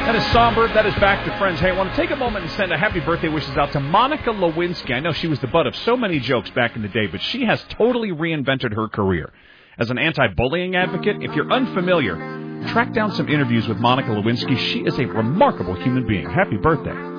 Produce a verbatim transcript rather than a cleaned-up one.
That is somber. That is back to friends. Hey, I want to take a moment and send a happy birthday wishes out to Monica Lewinsky. I know she was the butt of so many jokes back in the day, but she has totally reinvented her career. As an anti-bullying advocate, if you're unfamiliar, track down some interviews with Monica Lewinsky. She is a remarkable human being. Happy birthday.